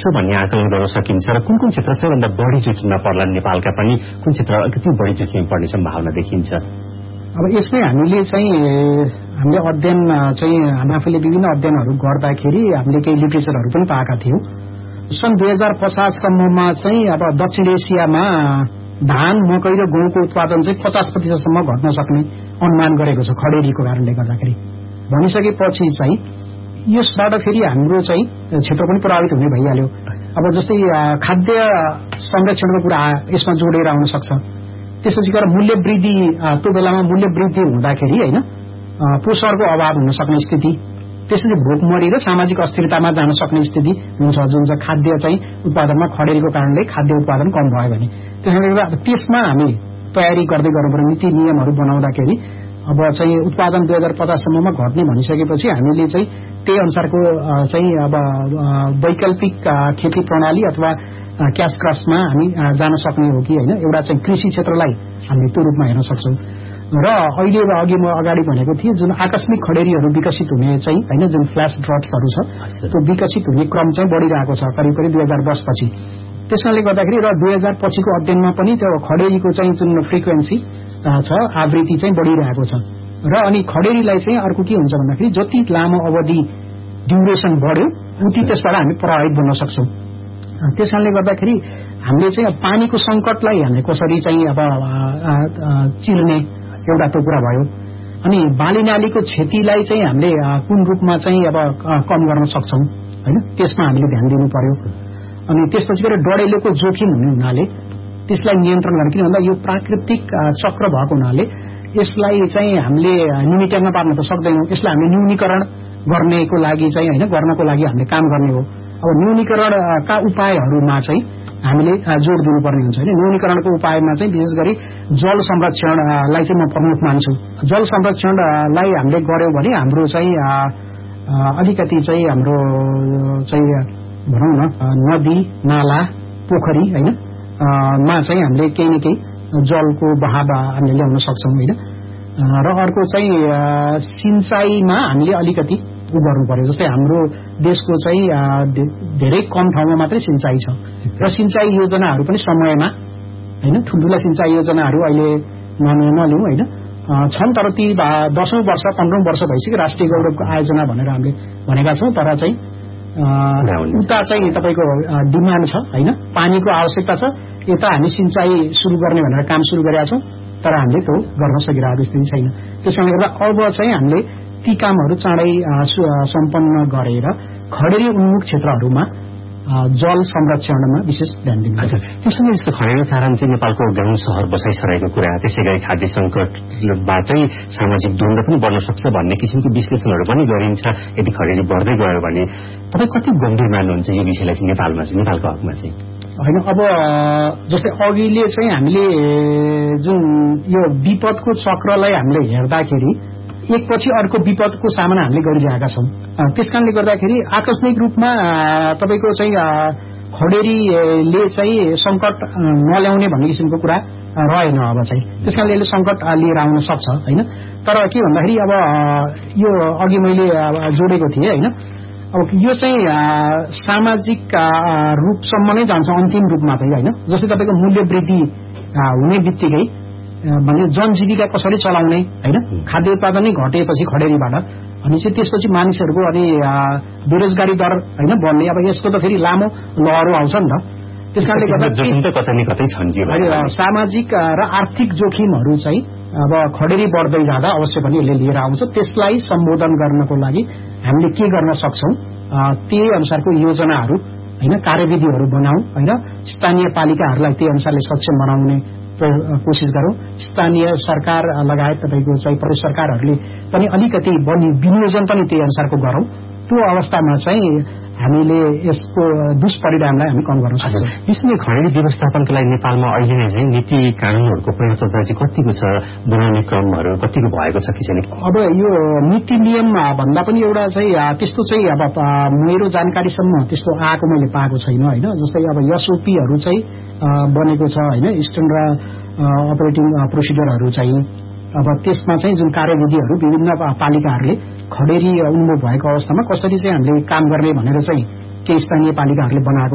भन्ने आकलन गर्न सकिन्छ र कुन क्षेत्र सबैभन्दा बढी जोखिममा पर्ला नेपालका पनि, कुन क्षेत्र अलिकति बढी जोखिम पर्ने सम्भावना देखिन्छ? अब यसमै हामीले अध्ययन हामी आफूले विभिन्न अध्ययनहरू गर्दाखेरि हामीले केही लिटरेचरहरू पनि पाएका थियौं। सन् 2050 सम्ममा अब दक्षिण एसियामा धान, मकै र गहुँको उत्पादन 50% सम्म घट्न सक्ने अनुमान गरेको छ खडेरीको कारणले गर्दाखेरि। भनिसकेपछि यसबाट फेरि हाम्रो क्षेत्र पनि प्रभावित हुने भइहाल्यो। अब जस्तै खाद्य संरक्षणको कुरा यसमा जोडेर आउन सक्छ। त्यसपछि गएर मूल्य वृद्धि, त्यो बेलामा मूल्य वृद्धि हुँदाखेरि पोषणको अभाव हुन सक्ने स्थिति, त्यसपछि भोकमरी र सामाजिक अस्थिरतामा जान सक्ने स्थिति हुन्छ, जुन खाद्य उत्पादनमा खडेरीको कारणले खाद्य उत्पादन कम भयो भने। त्यसैले गर्दा त्यसमा हामी तयारी गर्दै गर्नुपर्ने नीति नियमहरू बनाउँदाखेरि अब उत्पादन 2050 सम्ममा घट्ने भनिसकेपछि हामीले त्यही अनुसारको अब वैकल्पिक खेती प्रणाली अथवा क्याश क्रप्समा हामी जान सक्ने हो कि होइन, एउटा कृषि क्षेत्रलाई हामीले त्यो रूपमा हेर्न सक्छौं। र अहिले अघि म अगाडि भनेको थिएँ जुन आकस्मिक खडेरीहरू विकसित हुने होइन, जुन फ्ल्यास ड्रट्सहरू छ, त्यो विकसित हुने क्रम बढिरहेको छ करिब 2010 पछि। त्यसकारणले गर्दाखेरि र 2000 पछिको अध्ययनमा पनि त्यो खडेरीको जुन फ्रिक्वेन्सी छ, आवृत्ति बढिरहेको छ। र अनि खडेरीलाई अर्को के हुन्छ भन्दाखेरि जति लामो अवधि ड्युरेसन बढ्यो उति त्यसबाट हामी प्रभावित बन्न सक्छौं। त्यसकारणले गर्दाखेरि हामीले पानीको संकटलाई हामीले कसरी अब चिर्ने एउटा त्यो कुरा भयो। अनि बाली नालीको क्षतिलाई हामीले कुन रूपमा अब कम गर्न सक्छौं हैन, त्यसमा हामीले ध्यान दिनु पर्यो। अनि त्यसपछि गएर डढेलोको जोखिम हुने हुनाले त्यसलाई नियन्त्रण गर्न, किन भन्दा यो प्राकृतिक चक्र भएको हुनाले यसलाई हामीले न्यूनीकरण पार्न त सक्दैनौं। यसलाई हामीले न्यूनीकरण गर्नको लागि गर्नको लागि हामीले काम गर्ने हो। अब न्यूनीकरणका उपायहरूमा हामीले जोड दिनुपर्ने हुन्छ हैन। न्यूनीकरणको उपायमा विशेष गरी जल संरक्षणलाई म प्रमुख मान्छु। जल संरक्षणलाई हामीले गर्यौं भने हाम्रो अलिकति हाम्रो भनौं न नदी, नाला, पोखरी हैन मा हामीले केही न केही जलको बहाव हामीले ल्याउन सक्छौं हैन। र अर्को सिंचाईमा हामीले अलिकति गर्नु पर्यो। जस्तै हाम्रो देशको धेरै कम ठाउँमा मात्रै सिंचाई छ र सिंचाई योजनाहरू पनि समयमा हैन, ठुल्ठुला सिंचाई योजनाहरू अहिले नलिउँ हैन छन्, तर ती 10औं वर्ष 15औं वर्ष भइसक्यो राष्ट्रिय गौरवको आयोजना भनेर हामीले भनेका छौं। तर उता तपाईको डिमान्ड छ हैन, पानीको आवश्यकता छ, यता हामी सिंचाई सुरु गर्ने भनेर काम सुरु गरेका छौं, तर हामीले त्यो गर्न सकिरहेको स्थिति छैन। त्यसैले गर्दा अब हामीले ती कामहरू चाँडै सम्पन्न गरेर खडेरी उन्मुख क्षेत्रहरूमा जल संरक्षणमा विशेष ध्यान दिनु। त्यसैले यस्तो खडेरीको कारण नेपालको गाउँ शहर बसाइसराईको कुरा, त्यसैगरी खाद्य संकटबाटै सामाजिक द्वन्द्व पनि बढ्न सक्छ भन्ने किसिमको विश्लेषणहरू पनि गरिन्छ। यदि खडेरी बढ्दै गयो भने तपाई कति गम्भीर मान्नुहुन्छ यो विषयलाई नेपालमा नेपालको हकमा होइन? अब जस्तै अघिले हामीले जुन यो विपदको चक्रलाई हामीले हेर्दाखेरि एकपछि अर्को विपदको सामना हामीले गरिरहेका छौं। त्यसकारणले गर्दाखेरि आकस्मिक रूपमा तपाईको खडेरीले संकट नल्याउने भन्ने किसिमको कुरा रहेन। अब त्यसकारणले यसले संकट लिएर आउन सक्छ हैन। तर के भन्दाखेरि अब यो अघि मैले जोडेको थिएँ हैन, अब यो सामाजिक रूपसम्म नै जान्छ अन्तिम रूपमा हैन। जस्तै तपाईको मूल्य वृद्धि हुने बित्तिकै भने जनजीविका कसरी चलाउने हैन, खाद्य उत्पादन नै घटेपछि खडेरीबाट अनि त्यसपछि मानिसहरूको अनि बेरोजगारी दर हैन बढ्ने। अब यसको त फेरि लामो लहरो आउँछ नि त। त्यसकारणले गर्दा सामाजिक र आर्थिक जोखिमहरू अब खडेरी बढ्दै जाँदा अवश्य पनि यसले लिएर आउँछ। त्यसलाई सम्बोधन गर्नको लागि हामीले के गर्न सक्छौं, त्यही अनुसारको योजनाहरू हैन, कार्यविधिहरू बनाऊ हैन, स्थानीय पालिकाहरूलाई त्यही अनुसारले सक्षम बनाउने कोशिश गरौं। स्थानीय सरकार लगायत तपाईको प्रदेश सरकारहरूले पनि अलिकति विनियोजन पनि त्यही अनुसारको गरौं। त्यो अवस्थामा हामीले यसको दुष्परिणामलाई हामी कम गर्न सक्छौं। यसले खडेरी व्यवस्थापनको लागि नेपालमा अहिले नै नीति कानूनहरूको प्रयोजकता कतिको छ, बनाउने क्रमहरू कतिको भएको छ कि छैन? अब यो नीति नियम भन्दा पनि एउटा त्यस्तो अब मेरो जानकारीसम्म त्यस्तो आएको मैले पाएको छैन हैन। जस्तै अब एसओपीहरू बनेको छ हैन, स्ट्यान्डर्ड अपरेटिङ प्रोसिडरहरू अब त्यसमा जुन कार्यविधिहरू विभिन्न पालिकाहरूले खडेरी उन्मुख भएको अवस्थामा कसरी हामीले काम गर्ने भनेर केही स्थानीय पालिकाहरूले बनाएको